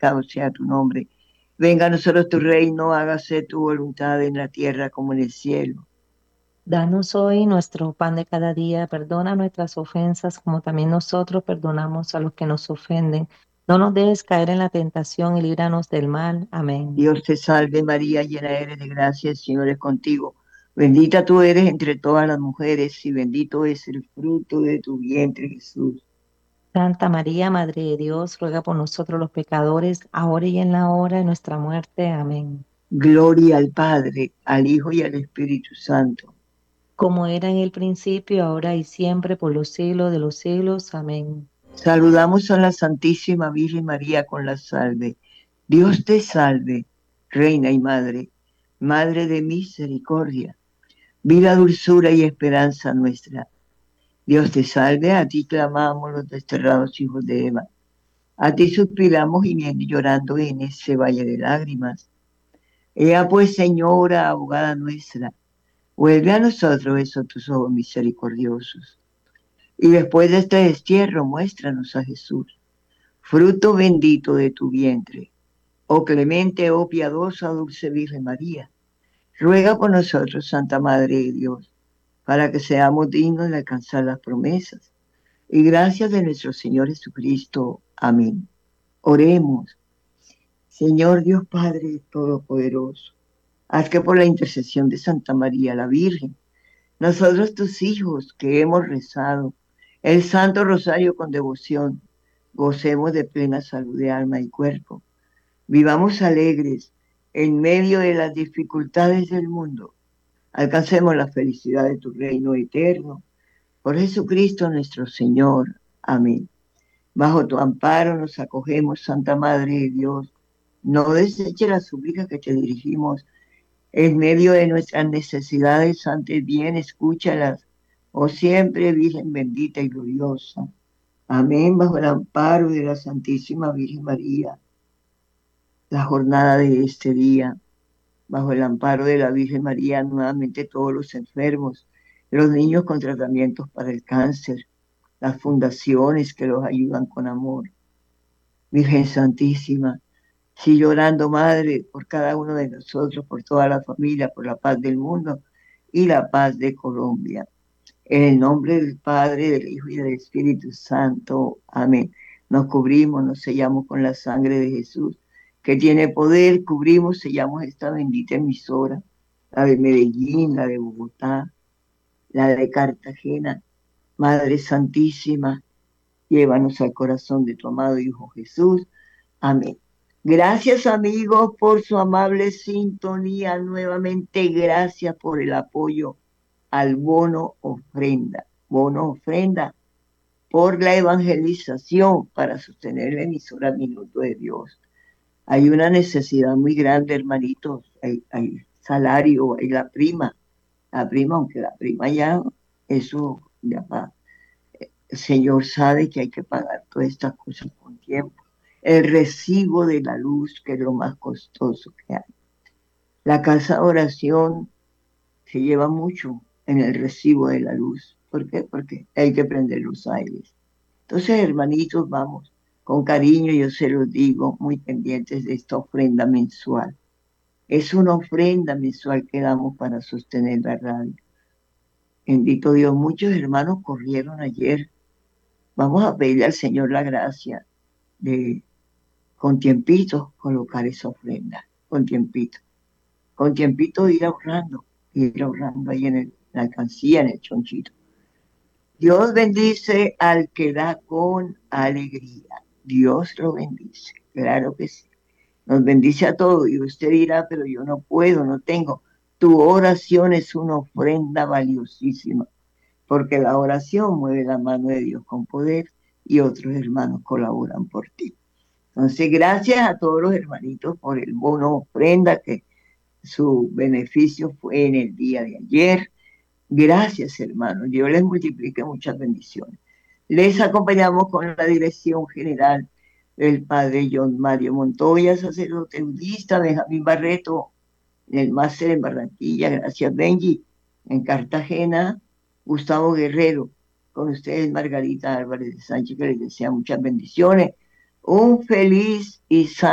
santificado sea tu nombre. Venga a nosotros tu reino, hágase tu voluntad en la tierra como en el cielo. Danos hoy nuestro pan de cada día, perdona nuestras ofensas como también nosotros perdonamos a los que nos ofenden. No nos dejes caer en la tentación y líbranos del mal. Amén. Dios te salve María, llena eres de gracia, el Señor es contigo. Bendita tú eres entre todas las mujeres y bendito es el fruto de tu vientre, Jesús. Santa María, Madre de Dios, ruega por nosotros los pecadores, ahora y en la hora de nuestra muerte. Amén. Gloria al Padre, al Hijo y al Espíritu Santo. Como era en el principio, ahora y siempre, por los siglos de los siglos. Amén. Saludamos a la Santísima Virgen María con la salve. Dios te salve, Reina y Madre, Madre de misericordia, vida, dulzura y esperanza nuestra. Dios te salve, a ti clamamos los desterrados hijos de Eva. A ti suspiramos gimiendo y llorando en ese valle de lágrimas. Ea pues, Señora, abogada nuestra, vuelve a nosotros esos tus ojos misericordiosos. Y después de este destierro, muéstranos a Jesús, fruto bendito de tu vientre. Oh clemente, oh piadosa, dulce Virgen María, ruega por nosotros, Santa Madre de Dios, para que seamos dignos de alcanzar las promesas y gracias de nuestro Señor Jesucristo. Amén. Oremos. Señor Dios Padre Todopoderoso, haz que por la intercesión de Santa María la Virgen, nosotros tus hijos que hemos rezado el Santo Rosario con devoción, gocemos de plena salud de alma y cuerpo. Vivamos alegres en medio de las dificultades del mundo. Alcancemos la felicidad de tu reino eterno. Por Jesucristo nuestro Señor. Amén. Bajo tu amparo nos acogemos, Santa Madre de Dios. No deseche las súplicas que te dirigimos en medio de nuestras necesidades, antes bien escúchalas. Oh siempre, Virgen bendita y gloriosa. Amén. Bajo el amparo de la Santísima Virgen María, la jornada de este día, bajo el amparo de la Virgen María, nuevamente todos los enfermos, los niños con tratamientos para el cáncer, las fundaciones que los ayudan con amor. Virgen Santísima, sigue orando, Madre, por cada uno de nosotros, por toda la familia, por la paz del mundo y la paz de Colombia. En el nombre del Padre, del Hijo y del Espíritu Santo. Amén. Nos cubrimos, nos sellamos con la sangre de Jesús, que tiene poder, cubrimos, sellamos esta bendita emisora, la de Medellín, la de Bogotá, la de Cartagena. Madre Santísima, llévanos al corazón de tu amado Hijo Jesús. Amén. Gracias amigos por su amable sintonía. Nuevamente gracias por el apoyo al bono ofrenda. Bono ofrenda por la evangelización para sostener la emisora Minuto de Dios. Hay una necesidad muy grande, hermanitos. Hay salario, hay la prima, aunque la prima ya, eso ya va. El Señor sabe que hay que pagar todas estas cosas con tiempo. El recibo de la luz, que es lo más costoso que hay. La casa de oración se lleva mucho en el recibo de la luz. ¿Por qué? Porque hay que prender los aires. Entonces, hermanitos, vamos, con cariño yo se los digo, muy pendientes de esta ofrenda mensual. Es una ofrenda mensual que damos para sostener la radio. Bendito Dios, muchos hermanos corrieron ayer. Vamos a pedirle al Señor la gracia de, con tiempito, colocar esa ofrenda, con tiempito ir ahorrando ahí en la alcancía, en el chonchito. Dios bendice al que da con alegría. Dios lo bendice, claro que sí. Nos bendice a todos y usted dirá, pero yo no puedo, no tengo. Tu oración es una ofrenda valiosísima, porque la oración mueve la mano de Dios con poder y otros hermanos colaboran por ti. Entonces, gracias a todos los hermanitos por el bono ofrenda, que su beneficio fue en el día de ayer. Gracias, hermanos. Dios les multiplique muchas bendiciones. Les acompañamos con la dirección general del padre John Mario Montoya, sacerdote budista, Benjamín Barreto, en el máster en Barranquilla, gracias Benji, en Cartagena, Gustavo Guerrero, con ustedes Margarita Álvarez de Sánchez, que les desea muchas bendiciones, un feliz y